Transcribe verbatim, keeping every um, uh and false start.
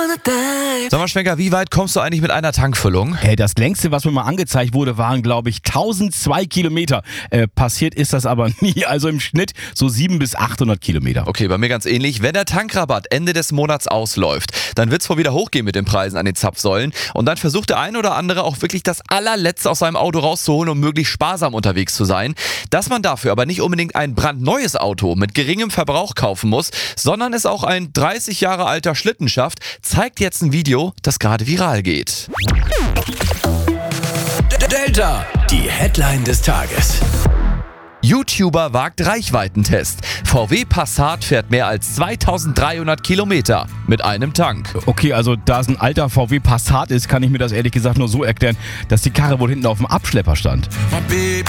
Sag mal, Schwenker, wie weit kommst du eigentlich mit einer Tankfüllung? Hey, das längste, was mir mal angezeigt wurde, waren, glaube ich, tausendzwei Kilometer. Äh, passiert ist das aber nie. Also im Schnitt so siebenhundert bis achthundert Kilometer. Okay, bei mir ganz ähnlich. Wenn der Tankrabatt Ende des Monats ausläuft, dann wird es wohl wieder hochgehen mit den Preisen an den Zapfsäulen. Und dann versucht der ein oder andere auch wirklich das allerletzte aus seinem Auto rauszuholen, um möglichst sparsam unterwegs zu sein. Dass man dafür aber nicht unbedingt ein brandneues Auto mit geringem Verbrauch kaufen muss, sondern es auch ein dreißig Jahre alter Schlitten schafft, zeigt jetzt ein Video, das gerade viral geht. Delta, die Headline des Tages. YouTuber wagt Reichweitentest. V W Passat fährt mehr als zweitausenddreihundert Kilometer mit einem Tank. Okay, also da es ein alter V W Passat ist, kann ich mir das ehrlich gesagt nur so erklären, dass die Karre wohl hinten auf dem Abschlepper stand.